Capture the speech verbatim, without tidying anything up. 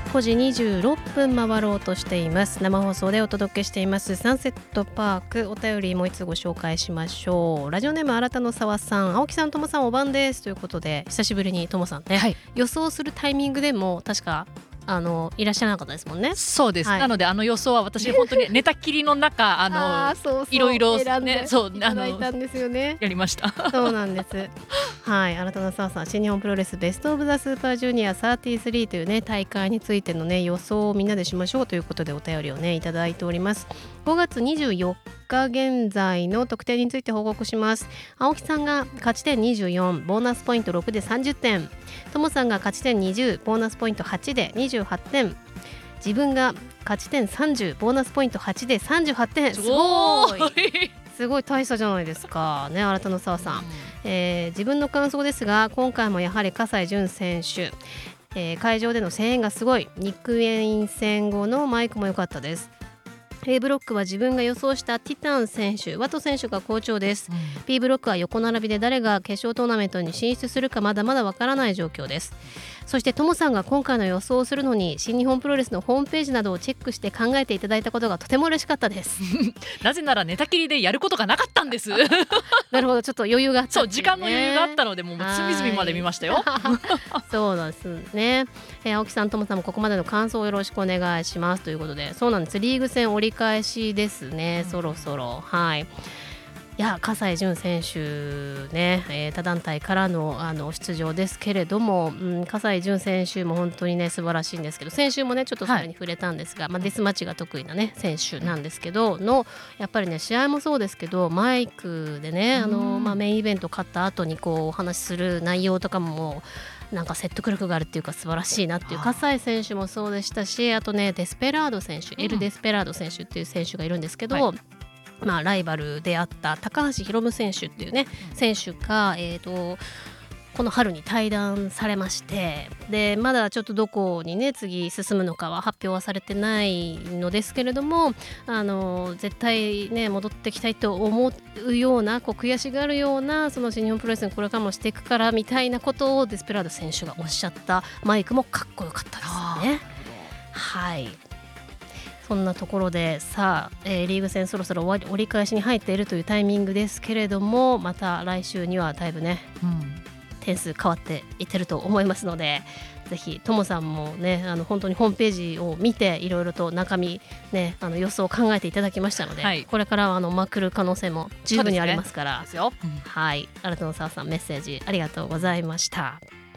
ごじにじゅうろっぷん回ろうとしています。生放送でお届けしていますサンセットパーク。お便りもう一つご紹介しましょう。ラジオネーム新田の沢さん、青木さん、ともさんお晩ですということで、久しぶりにともさんね、はい、予想するタイミングでも確かあのいらっしゃらなかったですもんね。 そうです、 はい、 なのであの予想は私本当に寝たきりの中あのあそうそういろいろ、 ね、選んでそういただいたんですよね。 やりましたそうなんですはい、新田の沢さん、新日本プロレスベストオブザスーパージュニアさんじゅうさんというね大会についてのね予想をみんなでしましょうということでお便りをねいただいております。ごがつにじゅうよっか現在の得点について報告します。青木さんが勝ち点にじゅうよん、ボーナスポイントろくでさんじゅってん、ともさんが勝ち点にじゅう、ボーナスポイントはちでにじゅうはってん、自分が勝ち点さんじゅう、ボーナスポイントはちでさんじゅうはってん。すごいすごい大差じゃないですかね、新田の沢さん、えー、自分の感想ですが、今回もやはり葛西潤選手、えー、会場での声援がすごい。ニック・ウェイン戦後のマイクも良かったです。A ブロックは自分が予想したティタン選手、ワト選手が好調です、うん、B ブロックは横並びで誰が決勝トーナメントに進出するかまだまだわからない状況です。そしてトモさんが今回の予想をするのに新日本プロレスのホームページなどをチェックして考えていただいたことがとても嬉しかったですなぜなら寝たきりでやることがなかったんですなるほど、ちょっと余裕があった、ね、 そう時間の余裕があったのでもう隅々まで見ましたよそうなんですね、えー、青木さん、トモさんもここまでの感想をよろしくお願いしますということで、そうなんです、リーグ戦折り返しですね、そろそろ。はい、いや葛西潤選手ね、えー、他団体からの、あの出場ですけれども、うん、葛西潤選手も本当にね素晴らしいんですけど、先週もねちょっとそれに触れたんですが、はい、まあ、デスマッチが得意なね選手なんですけどの、やっぱりね試合もそうですけどマイクでね、あの、まあ、メインイベント勝った後にこうお話しする内容とかもなんか説得力があるっていうか素晴らしいなっていう、葛西選手もそうでしたし、あとねデスペラード選手、うん、エル・デスペラード選手っていう選手がいるんですけど、はい、まあ、ライバルであった高橋宏夢選手っていうね選手が、えーとこの春に退団されまして、でまだちょっとどこにね次進むのかは発表はされてないのですけれども、あの絶対ね戻ってきたいと思うような、こう悔しがるような、その新日本プロレスにこれからもしていくからみたいなことをデスペラード選手がおっしゃったマイクもかっこよかったですね。はい、そんなところでさあ、えー、リーグ戦そろそろ折り返しに入っているというタイミングですけれども、また来週にはだいぶね、うん、点数変わっていってると思いますので、ぜひともさんもねあの本当にホームページを見ていろいろと中身、ね、あの予想を考えていただきましたので、はい、これからはあのまくる可能性も十分にありますから、 そうですね。 はい、新田の沢さんメッセージありがとうございました。